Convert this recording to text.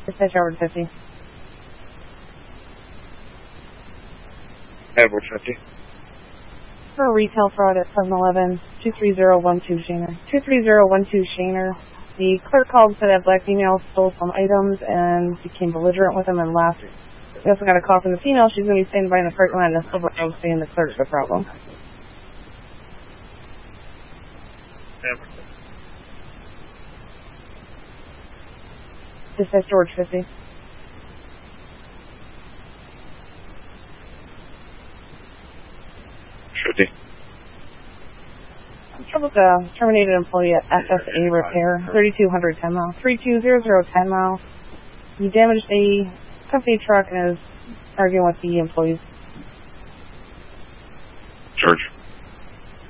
Dispatch Edward 50. Edward 50. For retail fraud at 7-Eleven, 23012 Shaner. 23012 Shaner. The clerk called and said that black female stole some items and became belligerent with him and left. We also got a call from the female. She's going to be standing by in the parking lot in a silver robe saying the clerk's the problem. Dispatch George 50. Trouble with a terminated employee at FSA Repair, 3200 10 Mile, 3200 10 Mile. He damaged a company truck and is arguing with the employees. George.